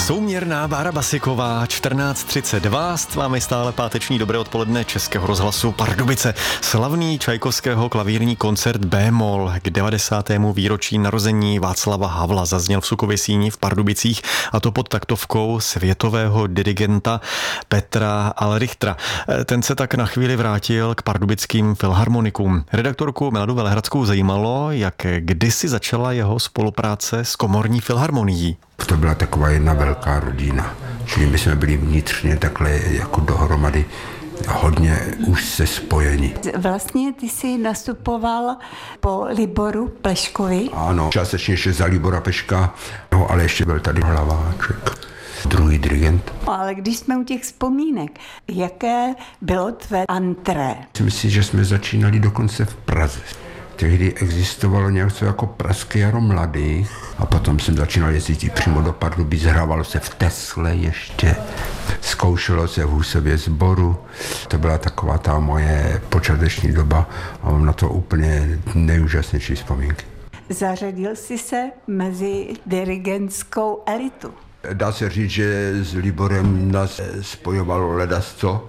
Souměrná Bára Basiková, 14:32, s vámi stále páteční dobré odpoledne Českého rozhlasu Pardubice. Slavný Čajkovského klavírní koncert B-moll k 90. výročí narození Václava Havla zazněl v Sukověsíni v Pardubicích, a to pod taktovkou světového dirigenta Petra Alrichtera. Ten se tak na chvíli vrátil k pardubickým filharmonikům. Redaktorku Miladu Velehradskou zajímalo, jak kdysi začala jeho spolupráce s komorní filharmonií. To byla taková jedna velká rodina, čili my jsme byli vnitřně takhle jako dohromady hodně už se spojení. Vlastně ty jsi nastupoval po Liboru Pleškovi? Ano, částečně ještě za Libora Peška, no, ale ještě byl tady Hlaváček, druhý dirigent. Ale když jsme u těch vzpomínek, jaké bylo tvé antré? Myslím, že jsme začínali dokonce v Praze. Tehdy existovalo něco jako Pražské jaro mladých a potom jsem začínal jezdit i přímo do Pardubic, hrávalo se v Tesle ještě, zkoušelo se v Husově sboru. To byla taková ta moje počáteční doba a mám na to úplně nejúžasnější vzpomínky. Zařadil jsi se mezi dirigentskou elitu. Dá se říct, že s Liborem nás spojovalo ledasco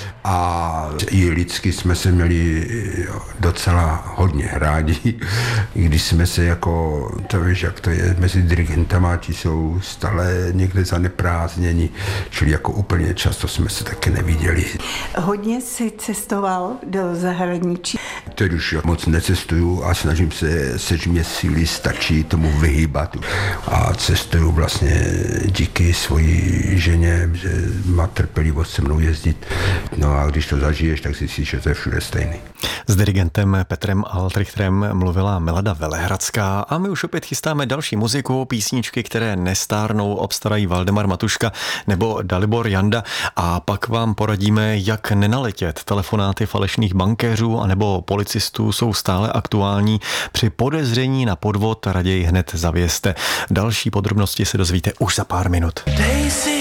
a i lidsky jsme se měli docela hodně rádi, když jsme se jako, to víš, jak to je, mezi dirigentama, ti jsou stále někde zaneprázdněni, čili jako úplně často jsme se taky neviděli. Hodně jsi cestoval do zahraničí. Teď už moc necestuju a snažím se, seč mě síly stačí tomu vyhýbat a cestuju vlastně díky svojí ženě, že má trpělivost se mnou jezdit. No a když to zažiješ, tak si myslíš, že to je všude stejný. S dirigentem Petrem Alrichterem mluvila Milada Velehradská a my už opět chystáme další muziku, písničky, které nestárnou, obstarají Valdemar Matuška nebo Dalibor Janda, a pak vám poradíme, jak nenaletět. Telefonáty falešných bankéřů anebo policistů jsou stále aktuální. Při podezření na podvod raději hned zavězte. Další podrobnosti se dozvíte už za pár minut. Dej si